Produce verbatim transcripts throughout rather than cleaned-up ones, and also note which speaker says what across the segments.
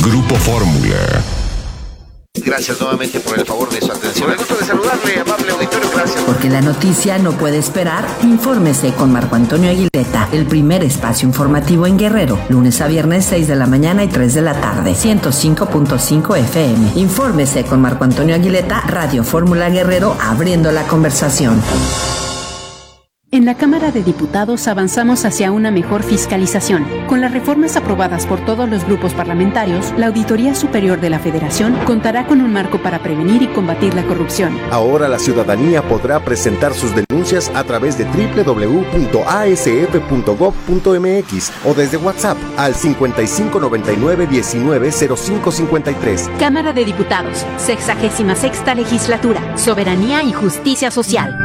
Speaker 1: Grupo Fórmula.
Speaker 2: Gracias nuevamente por el favor de su atención. Me gusto de saludarle, amable auditorio, gracias.
Speaker 3: Porque la noticia no puede esperar, infórmese con Marco Antonio Aguileta, el primer espacio informativo en Guerrero, lunes a viernes seis de la mañana y tres de la tarde, ciento cinco punto cinco F M. Infórmese con Marco Antonio Aguileta, Radio Fórmula Guerrero, abriendo la conversación.
Speaker 4: En la Cámara de Diputados avanzamos hacia una mejor fiscalización. Con las reformas aprobadas por todos los grupos parlamentarios, la Auditoría Superior de la Federación contará con un marco para prevenir y combatir la corrupción.
Speaker 5: Ahora la ciudadanía podrá presentar sus denuncias a través de doble u doble u doble u punto a s f punto gob punto m x o desde WhatsApp al cincuenta y cinco noventa y nueve diecinueve cero cinco cincuenta y tres.
Speaker 4: Cámara de Diputados, sexagésima sexta Legislatura, Soberanía y Justicia Social.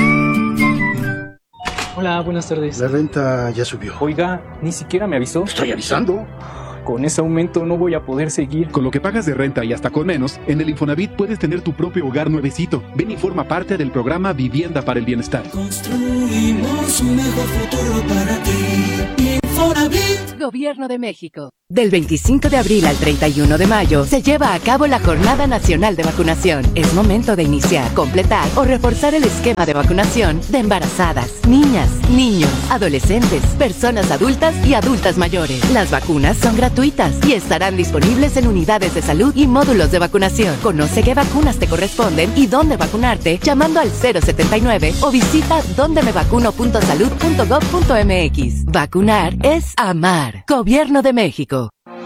Speaker 6: Hola, buenas tardes.
Speaker 7: La renta ya subió.
Speaker 6: Oiga, ni siquiera me avisó.
Speaker 7: Estoy avisando.
Speaker 6: Con ese aumento no voy a poder seguir.
Speaker 8: Con lo que pagas de renta y hasta con menos, en el Infonavit puedes tener tu propio hogar nuevecito. Ven y forma parte del programa Vivienda para el Bienestar.
Speaker 9: Construimos un mejor futuro para ti. Infonavit.
Speaker 10: Gobierno de México. Del veinticinco de abril al treinta y uno de mayo se lleva a cabo la Jornada Nacional de Vacunación. Es momento de iniciar, completar o reforzar el esquema de vacunación de embarazadas, niñas, niños, adolescentes, personas adultas y adultas mayores. Las vacunas son gratuitas y estarán disponibles en unidades de salud y módulos de vacunación. Conoce qué vacunas te corresponden y dónde vacunarte llamando al cero setenta y nueve o visita donde me vacuno punto salud punto gob punto m x. Vacunar es amar. Gobierno de México.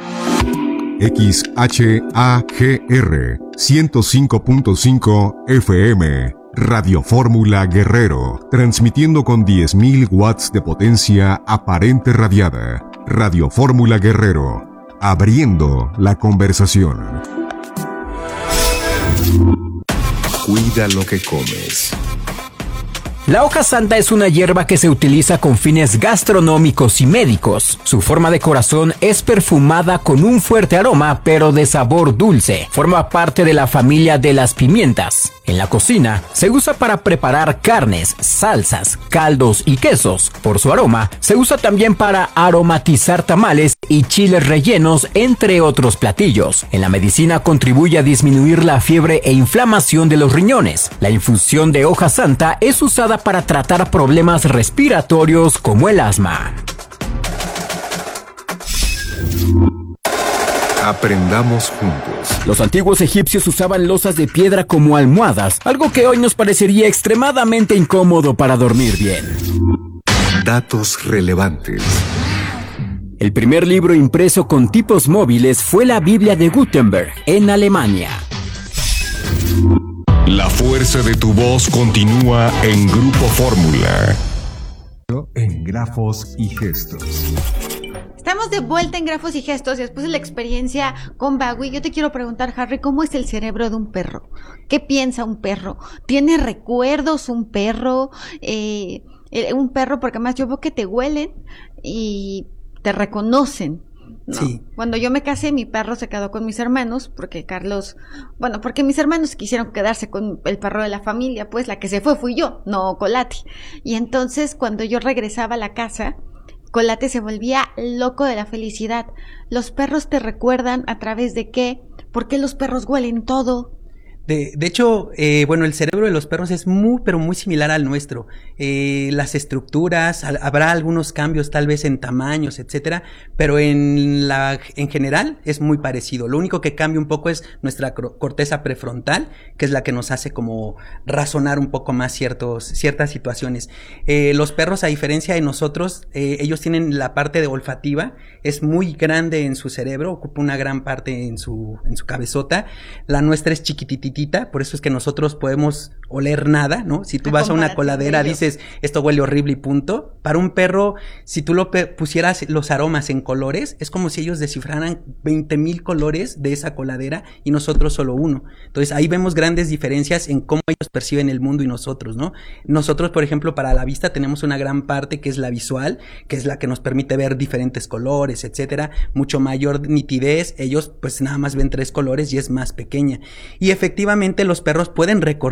Speaker 1: X H A G R ciento cinco punto cinco F M. Radio Fórmula Guerrero, transmitiendo con diez mil watts de potencia aparente radiada. Radio Fórmula Guerrero, abriendo la conversación. Cuida lo que comes.
Speaker 11: La hoja santa es una hierba que se utiliza con fines gastronómicos y médicos. Su forma de corazón es perfumada con un fuerte aroma, pero de sabor dulce. Forma parte de la familia de las pimientas. En la cocina, se usa para preparar carnes, salsas, caldos y quesos. Por su aroma, se usa también para aromatizar tamales y chiles rellenos, entre otros platillos. En la medicina contribuye a disminuir la fiebre e inflamación de los riñones. La infusión de hoja santa es usada para tratar problemas respiratorios como el asma.
Speaker 1: Aprendamos juntos.
Speaker 11: Los antiguos egipcios usaban losas de piedra como almohadas, algo que hoy nos parecería extremadamente incómodo para dormir bien.
Speaker 1: Datos relevantes.
Speaker 11: El primer libro impreso con tipos móviles fue la Biblia de Gutenberg, en Alemania.
Speaker 1: La fuerza de tu voz continúa en Grupo Fórmula. En grafos y gestos.
Speaker 12: Estamos de vuelta en Grafos y Gestos y después de la experiencia con Bagui, yo te quiero preguntar, Harry, ¿cómo es el cerebro de un perro? ¿Qué piensa un perro? ¿Tiene recuerdos un perro? Eh, un perro, porque además yo veo que te huelen y te reconocen. No. Sí. Cuando yo me casé, mi perro se quedó con mis hermanos, porque Carlos, bueno, porque mis hermanos quisieron quedarse con el perro de la familia, pues la que se fue fui yo, no Colati. Y entonces cuando yo regresaba a la casa, Colate se volvía loco de la felicidad. ¿Los perros te recuerdan a través de qué? ¿Por qué los perros huelen todo?
Speaker 13: De, de hecho, eh, bueno, el cerebro de los perros es muy, pero muy similar al nuestro. Eh, las estructuras, al, habrá algunos cambios tal vez en tamaños, etcétera, pero en la, en general es muy parecido. Lo único que cambia un poco es nuestra corteza prefrontal, que es la que nos hace como razonar un poco más ciertos, ciertas situaciones. Eh, los perros, a diferencia de nosotros, eh, ellos tienen la parte de olfativa, es muy grande en su cerebro, ocupa una gran parte en su, en su cabezota. La nuestra es chiquititita. Por eso es que nosotros podemos oler nada, ¿no? Si tú vas a una coladera, dices, esto huele horrible y punto. Para un perro, si tú lo pusieras los aromas en colores, es como si ellos descifraran veinte mil colores de esa coladera y nosotros solo uno. Entonces, ahí vemos grandes diferencias en cómo ellos perciben el mundo y nosotros, ¿no? Nosotros, por ejemplo, para la vista tenemos una gran parte que es la visual, que es la que nos permite ver diferentes colores, etcétera, mucho mayor nitidez. Ellos, pues, nada más ven tres colores y es más pequeña. Y efectivamente, Efectivamente, los perros pueden recordar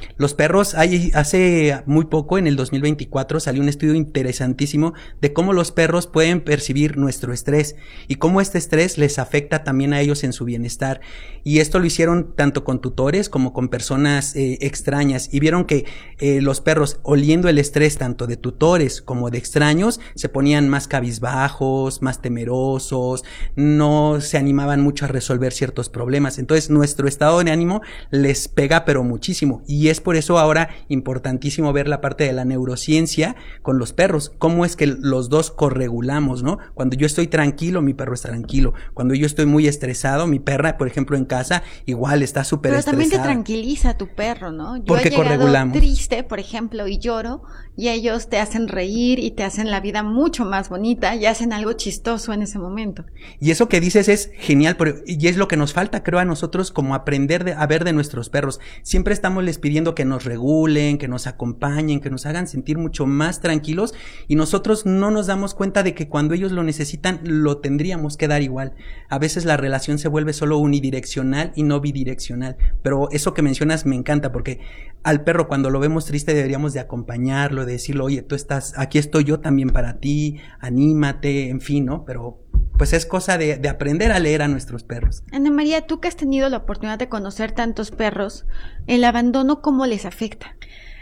Speaker 13: Los perros, hay, hace muy poco, en el dos mil veinticuatro, salió un estudio interesantísimo de cómo los perros pueden percibir nuestro estrés y cómo este estrés les afecta también a ellos en su bienestar. Y esto lo hicieron tanto con tutores como con personas eh, extrañas, y vieron que eh, los perros, oliendo el estrés tanto de tutores como de extraños, se ponían más cabizbajos, más temerosos, no se animaban mucho a resolver ciertos problemas. Entonces nuestro estado de ánimo les pega pero muchísimo, y es por eso ahora importantísimo ver la parte de la neurociencia con los perros, cómo es que los dos corregulamos, ¿no? Cuando yo estoy tranquilo, mi perro está tranquilo. Cuando yo estoy muy estresado, mi perra, por ejemplo, en casa, igual está súper estresada.
Speaker 12: Pero también te tranquiliza tu perro, ¿no? Yo
Speaker 13: Porque
Speaker 12: he llegado
Speaker 13: corregulamos.
Speaker 12: triste, por ejemplo, y lloro, y ellos te hacen reír y te hacen la vida mucho más bonita y hacen algo chistoso en ese momento.
Speaker 13: Y eso que dices es genial, pero, y es lo que nos falta, creo, a nosotros, como aprender de, a ver de nuestros perros. Siempre estamos les pidiendo que nos regulen, que nos acompañen, que nos hagan sentir mucho más tranquilos, y nosotros no nos damos cuenta de que cuando ellos lo necesitan, lo tendríamos que dar igual. A veces la relación se vuelve solo unidireccional y no bidireccional, pero eso que mencionas me encanta, porque al perro, cuando lo vemos triste, deberíamos de acompañarlo, de decirle, oye, tú estás, aquí estoy yo también para ti, anímate, en fin, ¿no? Pero pues es cosa de, de aprender a leer a nuestros perros.
Speaker 12: Ana María, tú que has tenido la oportunidad de conocer tantos perros, ¿el abandono cómo les afecta?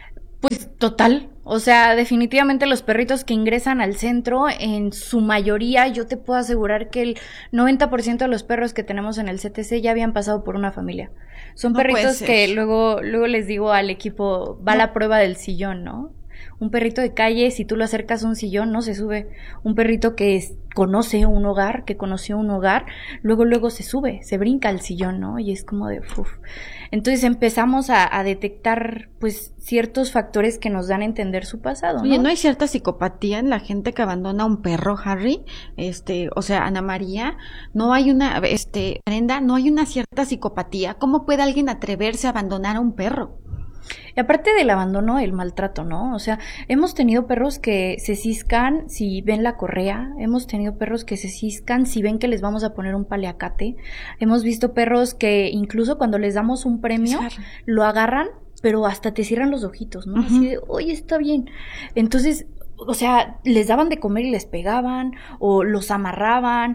Speaker 14: Pues total, o sea, definitivamente los perritos que ingresan al centro, en su mayoría, yo te puedo asegurar que el noventa por ciento de los perros que tenemos en el C T C ya habían pasado por una familia. Son
Speaker 12: No
Speaker 14: perritos
Speaker 12: puede
Speaker 14: que
Speaker 12: ser.
Speaker 14: luego, luego les digo al equipo, va
Speaker 12: No.
Speaker 14: la prueba del sillón, ¿no? Un perrito de calle, si tú lo acercas a un sillón, no se sube. Un perrito que es, conoce un hogar, que conoció un hogar, luego, luego se sube, se brinca al sillón, ¿no? Y es como de, uf. Entonces empezamos a, a detectar, pues, ciertos factores que nos dan a entender su pasado, ¿no?
Speaker 12: Oye, ¿no hay cierta psicopatía en la gente que abandona a un perro, Harry? Este, o sea, Ana María, no hay una, este, Brenda, no hay una cierta psicopatía. ¿Cómo puede alguien atreverse a abandonar a un perro?
Speaker 14: Y aparte del abandono, el maltrato, ¿no? O sea, hemos tenido perros que se ciscan si ven la correa, hemos tenido perros que se ciscan si ven que les vamos a poner un paliacate, hemos visto perros que incluso cuando les damos un premio, lo agarran, pero hasta te cierran los ojitos, ¿no? Uh-huh. Así de, oye, está bien. Entonces, o sea, les daban de comer y les pegaban, o los amarraban,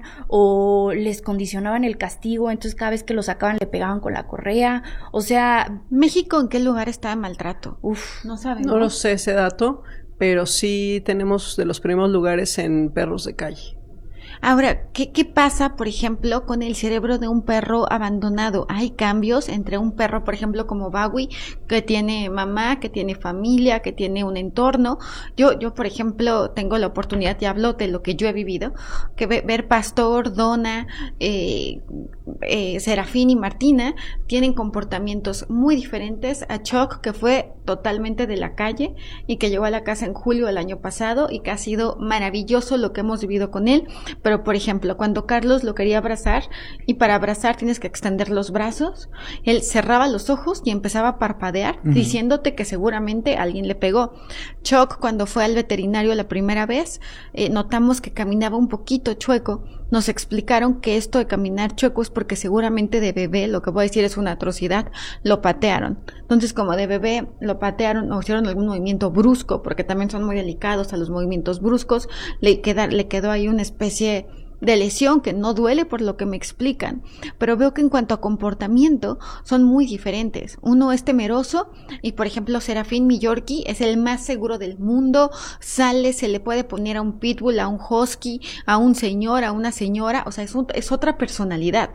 Speaker 14: o les condicionaban el castigo, entonces cada vez que los sacaban le pegaban con la correa. O sea,
Speaker 12: ¿México en qué lugar está de maltrato?
Speaker 14: Uf,
Speaker 12: no saben.
Speaker 15: No, no lo sé ese dato, pero sí tenemos de los primeros lugares en perros de calle.
Speaker 12: Ahora, ¿qué, ¿qué pasa, por ejemplo, con el cerebro de un perro abandonado? ¿Hay cambios entre un perro, por ejemplo, como Bagui, que tiene mamá, que tiene familia, que tiene un entorno? Yo, yo por ejemplo, tengo la oportunidad, y hablo de lo que yo he vivido, que ve, ver Pastor, Donna, eh, eh, Serafín y Martina tienen comportamientos muy diferentes a Chuck, que fue totalmente de la calle y que llegó a la casa en julio del año pasado y que ha sido maravilloso lo que hemos vivido con él. Pero, por ejemplo, cuando Carlos lo quería abrazar, y para abrazar tienes que extender los brazos, él cerraba los ojos y empezaba a parpadear, uh-huh. diciéndote que seguramente alguien le pegó. Chuck, cuando fue al veterinario la primera vez, eh, notamos que caminaba un poquito chueco. Nos explicaron que esto de caminar chueco es porque seguramente de bebé, lo que voy a decir es una atrocidad, lo patearon. Entonces, como de bebé lo patearon o hicieron algún movimiento brusco, porque también son muy delicados a los movimientos bruscos, le, queda, le quedó ahí una especie de lesión que no duele por lo que me explican, pero veo que en cuanto a comportamiento son muy diferentes. Uno es temeroso y, por ejemplo, Serafín, mi Yorkie, es el más seguro del mundo, sale, se le puede poner a un pitbull, a un husky, a un señor, a una señora, o sea, es, un, es otra personalidad.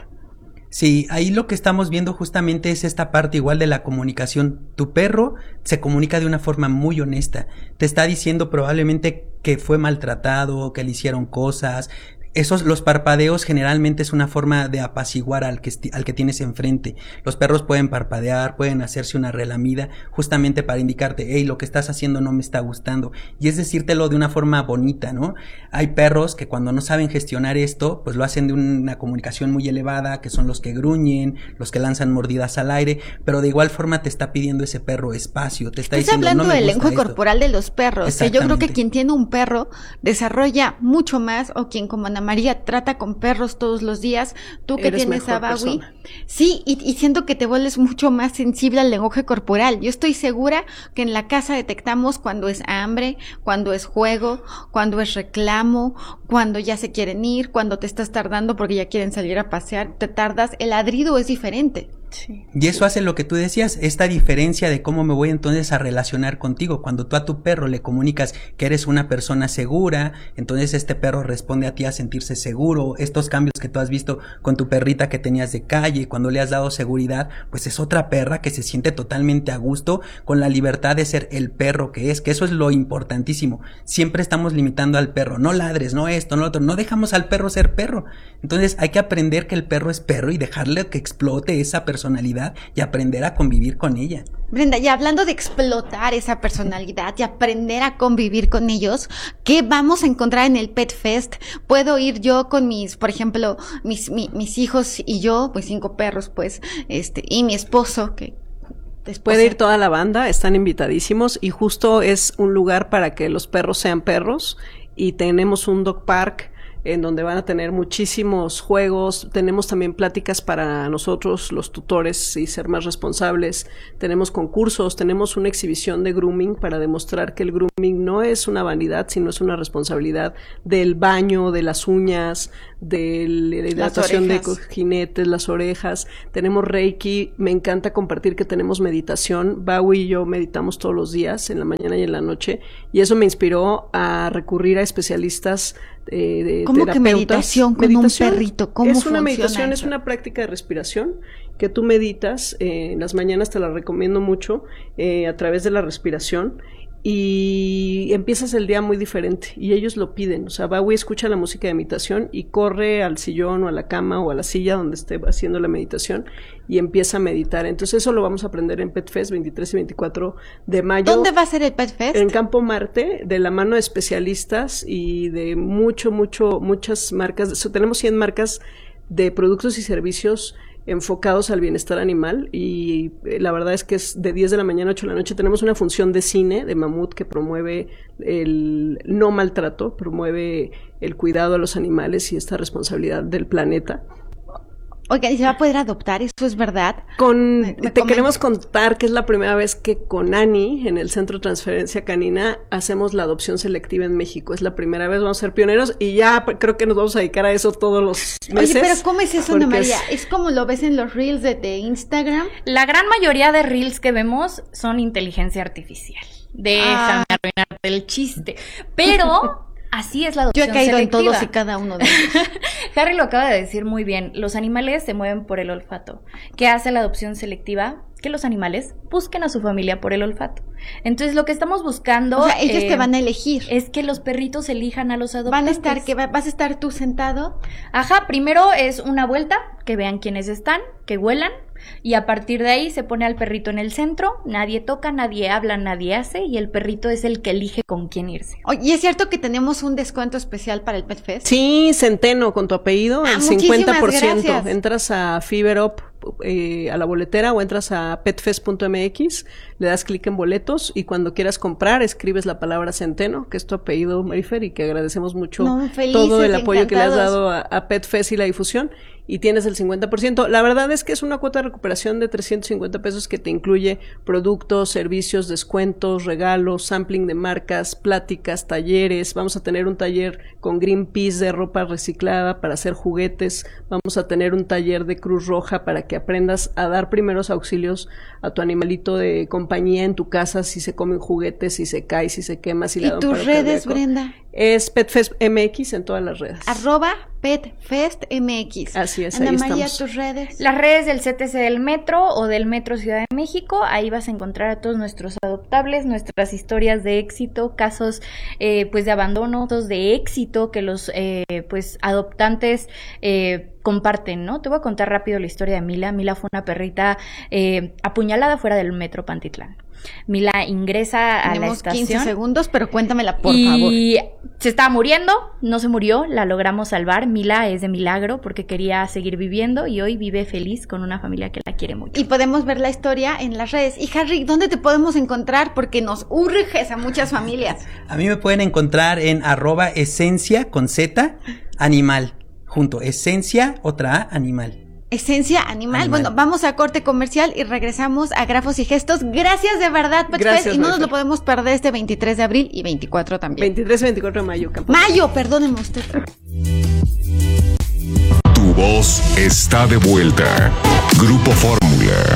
Speaker 13: Sí, ahí lo que estamos viendo justamente es esta parte igual de la comunicación. Tu perro se comunica de una forma muy honesta, te está diciendo probablemente que fue maltratado, que le hicieron cosas. Esos, los parpadeos generalmente es una forma de apaciguar al que, al que tienes enfrente. Los perros pueden parpadear, pueden hacerse una relamida, justamente para indicarte, hey, lo que estás haciendo no me está gustando. Y es decírtelo de una forma bonita, ¿no? Hay perros que cuando no saben gestionar esto, pues lo hacen de una comunicación muy elevada, que son los que gruñen, los que lanzan mordidas al aire, pero de igual forma te está pidiendo ese perro espacio, te está
Speaker 12: Estás
Speaker 13: diciendo,
Speaker 12: hablando
Speaker 13: no me
Speaker 12: del
Speaker 13: gusta
Speaker 12: lenguaje
Speaker 13: esto.
Speaker 12: corporal de los perros, que yo creo que quien tiene un perro desarrolla mucho más, o quien como Ana Ana María trata con perros todos los días, tú que
Speaker 15: Eres
Speaker 12: tienes a
Speaker 15: mejor
Speaker 12: Bawi,
Speaker 15: persona.
Speaker 12: sí, y, y siento que te vuelves mucho más sensible al lenguaje corporal. Yo estoy segura que en la casa detectamos cuando es hambre, cuando es juego, cuando es reclamo, cuando ya se quieren ir, cuando te estás tardando porque ya quieren salir a pasear, te tardas, el ladrido es diferente.
Speaker 14: Sí.
Speaker 13: Y eso hace lo que tú decías, esta diferencia de cómo me voy entonces a relacionar contigo. Cuando tú a tu perro le comunicas que eres una persona segura, entonces este perro responde a ti a sentirse seguro. Estos cambios que tú has visto con tu perrita que tenías de calle, cuando le has dado seguridad, pues es otra perra que se siente totalmente a gusto con la libertad de ser el perro que es, que eso es lo importantísimo. Siempre estamos limitando al perro, no ladres, no esto, no lo otro, no dejamos al perro ser perro. Entonces hay que aprender que el perro es perro y dejarle que explote esa persona personalidad y aprender a convivir con ella.
Speaker 12: Brenda, y hablando de explotar esa personalidad y aprender a convivir con ellos, ¿qué vamos a encontrar en el Pet Fest? ¿Puedo ir yo con mis, por ejemplo, mis, mi, mis hijos y yo, pues cinco perros, pues, este, y mi esposo, que después
Speaker 15: puede ir toda la banda, están invitadísimos, y justo es un lugar para que los perros sean perros, y tenemos un dog park en donde van a tener muchísimos juegos. Tenemos también pláticas para nosotros, los tutores, y ser más responsables. Tenemos concursos, tenemos una exhibición de grooming para demostrar que el grooming no es una vanidad, sino es una responsabilidad del baño, de las uñas, de la hidratación de jinetes, las orejas. Tenemos Reiki. Me encanta compartir que tenemos meditación. Bawi y yo meditamos todos los días, en la mañana y en la noche, y eso me inspiró a recurrir a especialistas eh, de
Speaker 12: ¿Cómo
Speaker 15: terapeutas.
Speaker 12: que meditación con meditación, un perrito? ¿Cómo
Speaker 15: es una meditación,
Speaker 12: eso?
Speaker 15: Es una práctica de respiración que tú meditas, eh, en las mañanas te la recomiendo mucho, eh, a través de la respiración, y empiezas el día muy diferente, y ellos lo piden. O sea, Bawi escucha la música de meditación y corre al sillón o a la cama o a la silla donde esté haciendo la meditación y empieza a meditar. Entonces eso lo vamos a aprender en Pet Fest veintitrés y veinticuatro de mayo.
Speaker 12: ¿Dónde va a ser el Pet Fest?
Speaker 15: En Campo Marte, de la mano de especialistas y de mucho, mucho, muchas marcas. O sea, tenemos cien marcas de productos y servicios enfocados al bienestar animal, y la verdad es que es de diez de la mañana a ocho de la noche. Tenemos una función de cine de Mamut que promueve el no maltrato, promueve el cuidado a los animales y esta responsabilidad del planeta.
Speaker 12: Oiga, ¿y se va a poder adoptar? ¿Eso es verdad?
Speaker 15: Con,
Speaker 12: me, me
Speaker 15: te
Speaker 12: comenta.
Speaker 15: queremos contar que es la primera vez que con Ani, en el Centro de Transferencia Canina, hacemos la adopción selectiva en México. Es la primera vez, vamos a ser pioneros, y ya creo que nos vamos a dedicar a eso todos los meses.
Speaker 12: Oye, pero ¿cómo es eso, Ana María?
Speaker 15: Es...
Speaker 12: ¿Es como lo ves en los reels de, de Instagram?
Speaker 14: La gran mayoría de reels que vemos son inteligencia artificial. Déjame ah. arruinarte el chiste. Pero... así es la adopción
Speaker 12: Yo he caído
Speaker 14: selectiva.
Speaker 12: en todos y cada uno de ellos.
Speaker 14: Harry lo acaba de decir muy bien. Los animales se mueven por el olfato. ¿Qué hace la adopción selectiva? Que los animales busquen a su familia por el olfato. Entonces, lo que estamos buscando...
Speaker 12: O sea, ellos
Speaker 14: eh,
Speaker 12: te van a elegir.
Speaker 14: Es que los perritos elijan a los adoptantes.
Speaker 12: ¿Van a estar, que va, vas a estar tú sentado?
Speaker 14: Ajá, primero es una vuelta, que vean quiénes están, que huelan, y a partir de ahí se pone al perrito en el centro, nadie toca, nadie habla, nadie hace, y el perrito es el que elige con quién irse.
Speaker 12: Oye, ¿y es cierto que tenemos un descuento especial para el Pet Fest?
Speaker 15: Sí, Centeno, con tu apellido,
Speaker 12: ah,
Speaker 15: el cincuenta por ciento.
Speaker 12: Gracias.
Speaker 15: Entras a FiberUp, eh, a la boletera, o entras a petfest punto m x, le das clic en boletos, y cuando quieras comprar escribes la palabra Centeno, que es tu apellido, Marifer, y que agradecemos mucho
Speaker 12: no, felices,
Speaker 15: todo el apoyo
Speaker 12: encantados.
Speaker 15: que le has dado a, a Pet Fest y la difusión, y tienes el cincuenta por ciento. La verdad es que es una cuota de recuperación de trescientos cincuenta pesos que te incluye productos, servicios, descuentos, regalos, sampling de marcas, pláticas, talleres. Vamos a tener un taller con Greenpeace de ropa reciclada para hacer juguetes. Vamos a tener un taller de Cruz Roja para que aprendas a dar primeros auxilios a tu animalito de compañía en tu casa, si se comen juguetes, si se cae, si se quema, si le da un
Speaker 12: paro
Speaker 15: cardíaco.
Speaker 12: ¿Y tus redes, Brenda?
Speaker 15: Es PetFest M X en todas las redes.
Speaker 12: Arroba PetFest M X.
Speaker 15: Así es,
Speaker 12: Ana
Speaker 15: ahí
Speaker 12: María,
Speaker 15: estamos.
Speaker 12: tus redes.
Speaker 14: Las redes del C T C del Metro o del Metro Ciudad de México, ahí vas a encontrar a todos nuestros adoptables, nuestras historias de éxito, casos eh, pues de abandono, casos de éxito que los eh, pues adoptantes eh, comparten, ¿no? Te voy a contar rápido la historia de Mila. Mila fue una perrita eh, apuñalada fuera del Metro Pantitlán. Mila ingresa a
Speaker 12: Tenemos
Speaker 14: la estación.
Speaker 12: quince segundos, pero cuéntamela, por
Speaker 14: y
Speaker 12: favor.
Speaker 14: Y se estaba muriendo, no se murió, la logramos salvar. Mila es de milagro porque quería seguir viviendo y hoy vive feliz con una familia que la quiere mucho.
Speaker 12: Y podemos ver la historia en las redes. Y Harry, ¿dónde te podemos encontrar? Porque nos urges a muchas familias.
Speaker 13: A mí me pueden encontrar en arroba esencia con Z animal. Junto, esencia, otra A, animal.
Speaker 12: Esencia animal. animal. Bueno, vamos a corte comercial y regresamos a Grafos y Gestos. Gracias de verdad, Patch Fest, y no nos lo podemos perder este veintitrés de abril y veinticuatro también.
Speaker 15: veintitrés y veinticuatro de mayo. Campo.
Speaker 12: Mayo, perdónenme usted.
Speaker 1: Tu voz está de vuelta. Grupo Fórmula.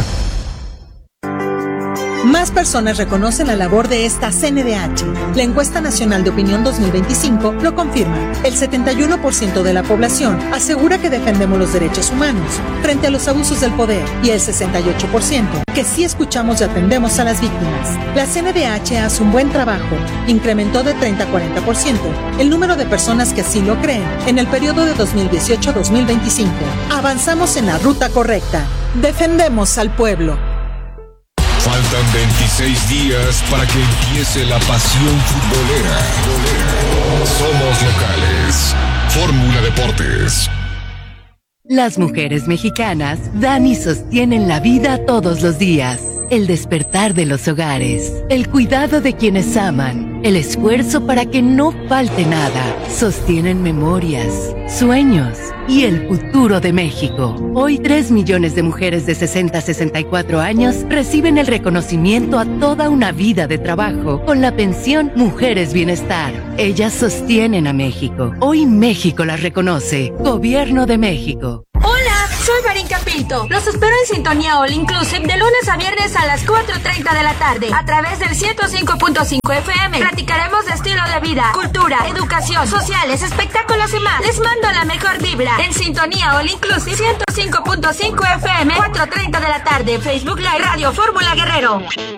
Speaker 16: Más personas reconocen la labor de esta C N D H. La encuesta nacional de opinión dos mil veinticinco lo confirma. El setenta y uno por ciento de la población asegura que defendemos los derechos humanos frente a los abusos del poder y el sesenta y ocho por ciento que sí escuchamos y atendemos a las víctimas. La C N D H hace un buen trabajo. Incrementó de treinta a cuarenta por ciento el número de personas que así lo creen en el periodo de dos mil dieciocho a dos mil veinticinco. Avanzamos en la ruta correcta. Defendemos al pueblo.
Speaker 1: Faltan veintiséis días para que empiece la pasión futbolera. Somos locales. Fórmula Deportes.
Speaker 10: Las mujeres mexicanas dan y sostienen la vida todos los días. El despertar de los hogares, el cuidado de quienes aman, el esfuerzo para que no falte nada. Sostienen memorias, sueños y el futuro de México. Hoy tres millones de mujeres de sesenta a sesenta y cuatro años reciben el reconocimiento a toda una vida de trabajo con la pensión Mujeres Bienestar. Ellas sostienen a México. Hoy México las reconoce. Gobierno de México.
Speaker 17: Hola, soy Marín Capito. Los espero en Sintonía All Inclusive de lunes a viernes a las cuatro treinta de la tarde a través del ciento cinco punto cinco F M. Platicaremos de estilo de vida, cultura, educación, sociales, espectáculos y más. Les mando la mejor vibra en Sintonía All Inclusive ciento cinco punto cinco F M, cuatro treinta de la tarde. Facebook Live Radio Fórmula Guerrero.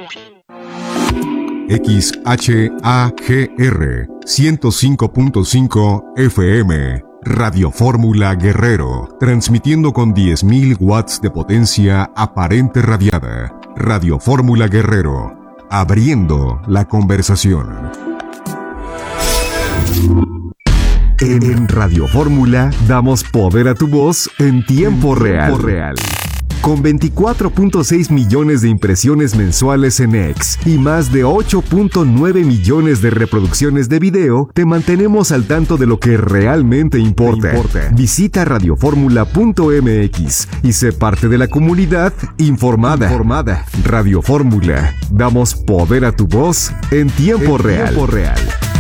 Speaker 1: X H A G R ciento cinco punto cinco F M. Radio Fórmula Guerrero, transmitiendo con diez mil watts de potencia aparente radiada. Radio Fórmula Guerrero, abriendo la conversación. En Radio Fórmula damos poder a tu voz en tiempo real. Tiempo real. Con veinticuatro punto seis millones de impresiones mensuales en X y más de ocho punto nueve millones de reproducciones de video, te mantenemos al tanto de lo que realmente importa. importa. Visita radio fórmula punto m x y sé parte de la comunidad informada. informada. Radio Fórmula, damos poder a tu voz en tiempo en real. Tiempo real.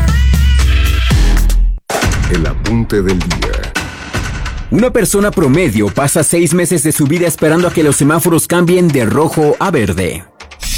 Speaker 1: El apunte del día.
Speaker 11: Una persona promedio pasa seis meses de su vida esperando a que los semáforos cambien de rojo a verde.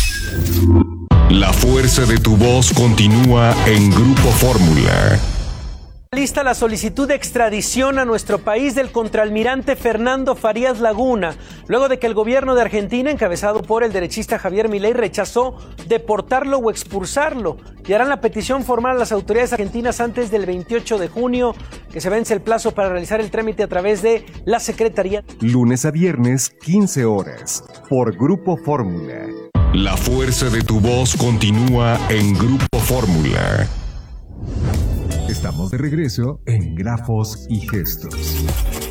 Speaker 1: La fuerza de tu voz continúa en Grupo Fórmula.
Speaker 18: Lista la solicitud de extradición a nuestro país del contraalmirante Fernando Farías Laguna, luego de que el gobierno de Argentina, encabezado por el derechista Javier Milei, rechazó deportarlo o expulsarlo. Y harán la petición formal a las autoridades argentinas antes del veintiocho de junio, que se vence el plazo para realizar el trámite a través de la Secretaría.
Speaker 1: Lunes a viernes, quince horas, por Grupo Fórmula. La fuerza de tu voz continúa en Grupo Fórmula. Estamos de regreso en Grafos y Gestos.